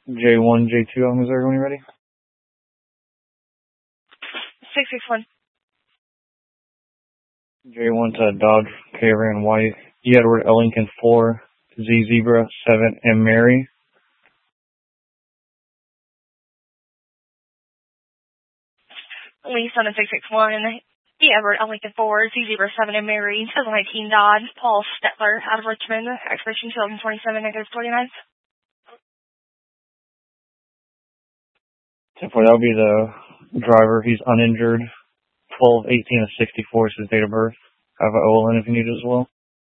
J1, J2 on Missouri when you're ready. 661. J1 to Dodge, Caravan White, E. Edward, L. Lincoln 4, Z Zebra 7, M. Mary. Lisa on the 661. E. Edward, L. Lincoln 4, Z Zebra 7, M. Mary, 2019 Dodge, Paul Stetler out of Richmond, expiration 2027, -29. 10-4, that'll be the driver. He's uninjured. 12/18/64 is his date of birth. I have an OLN if you need it as well.